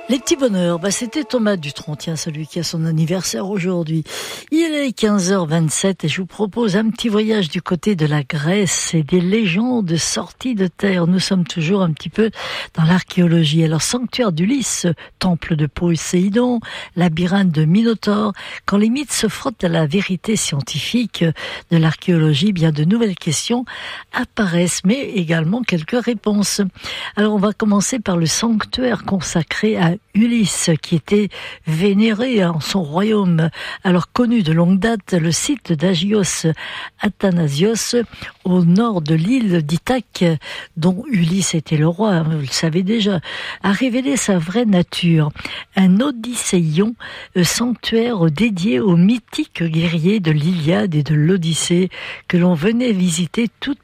Les petits bonheurs, c'était Thomas Dutronc, tiens, celui qui a son anniversaire aujourd'hui. Il est 15h27 et je vous propose un petit voyage du côté de la Grèce et des légendes sorties de terre. Nous sommes toujours un petit peu dans l'archéologie. Alors, sanctuaire d'Ulysse, temple de Poséidon, labyrinthe de Minotaure. Quand les mythes se frottent à la vérité scientifique de l'archéologie, bien de nouvelles questions apparaissent, mais également quelques réponses. Alors, on va commencer par le sanctuaire consacré à Ulysse, qui était vénéré en son royaume. Alors connu de longue date, le site d'Agios Athanasios, au nord de l'île d'Ithaque, dont Ulysse était le roi, vous le savez déjà, a révélé sa vraie nature. Un Odysséion, sanctuaire dédié aux mythiques guerriers de l'Iliade et de l'Odyssée, que l'on venait visiter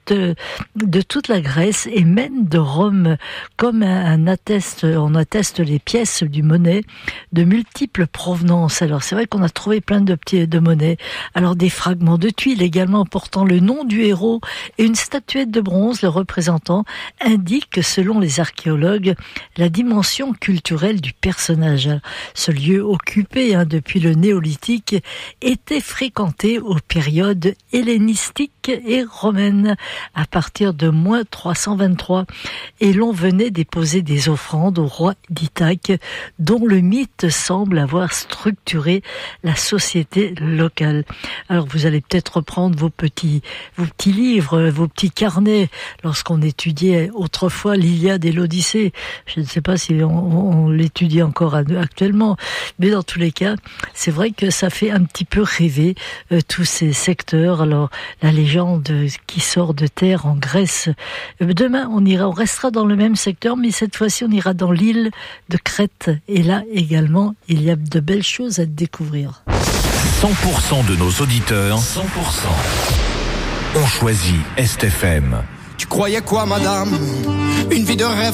de toute la Grèce et même de Rome, comme on atteste les pièces du monnaie de multiples provenances. Alors c'est vrai qu'on a trouvé plein de monnaies. Alors des fragments de tuiles également portant le nom du héros et une statuette de bronze le représentant indiquent, selon les archéologues, la dimension culturelle du personnage. Ce lieu occupé depuis le néolithique était fréquenté aux périodes hellénistiques et romaines à partir de -323 et l'on venait déposer des offrandes au roi d'Ithaque, dont le mythe semble avoir structuré la société locale. Alors vous allez peut-être reprendre vos petits livres, vos petits carnets, lorsqu'on étudiait autrefois l'Iliade et l'Odyssée. Je ne sais pas si on l'étudie encore actuellement, mais dans tous les cas, c'est vrai que ça fait un petit peu rêver tous ces secteurs. Alors la légende qui sort de terre en Grèce. Demain, on restera dans le même secteur, mais cette fois-ci, on ira dans l'île de Crète. Et là, également, il y a de belles choses à découvrir. 100% de nos auditeurs, 100% ont choisi Est FM. Tu croyais quoi, madame? Une vie de rêve